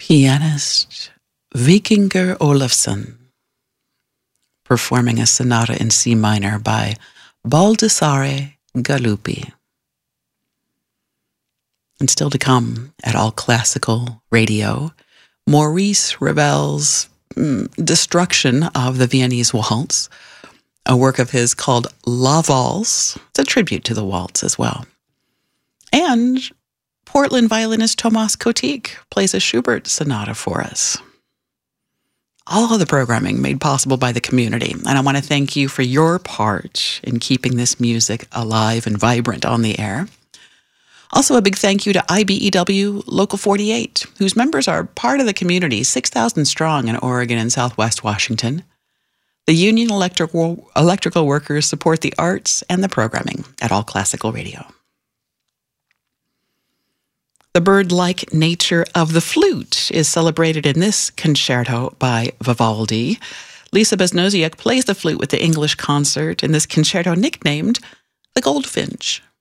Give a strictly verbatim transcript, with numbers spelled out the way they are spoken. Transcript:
Pianist Vikingur Olafsson performing a sonata in C minor by Baldassare Galuppi. And still to come at All Classical Radio, Maurice Ravel's mm, destruction of the Viennese waltz, a work of his called La Valse. It's a tribute to the waltz as well. And Portland violinist Tomas Kotik plays a Schubert sonata for us. All of the programming made possible by the community, and I want to thank you for your part in keeping this music alive and vibrant on the air. Also, a big thank you to I B E W Local forty-eight, whose members are part of the community, six thousand strong in Oregon and Southwest Washington. The union electrical, electrical workers support the arts and the programming at All Classical Radio. The bird-like nature of the flute is celebrated in this concerto by Vivaldi. Lisa Besnoziak plays the flute with the English Concert in this concerto nicknamed The Goldfinch.